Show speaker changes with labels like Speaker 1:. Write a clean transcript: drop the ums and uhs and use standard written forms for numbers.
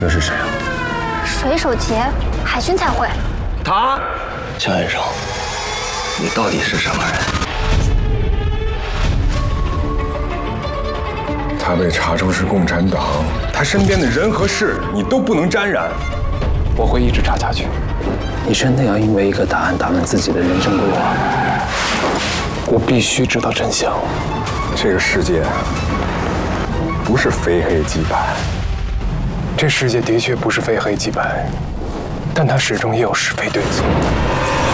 Speaker 1: 那是谁啊？
Speaker 2: 水手节，海军才会。
Speaker 1: 他，
Speaker 3: 江先生，你到底是什么人？
Speaker 1: 他被查出是共产党，他身边的人和事你都不能沾染。
Speaker 4: 我会一直查下去。
Speaker 3: 你真的要因为一个答案打乱自己的人生规划？
Speaker 4: 我必须知道真相。
Speaker 1: 这个世界不是非黑即白。
Speaker 4: 这世界的确不是非黑即白，但它始终也有是非对错。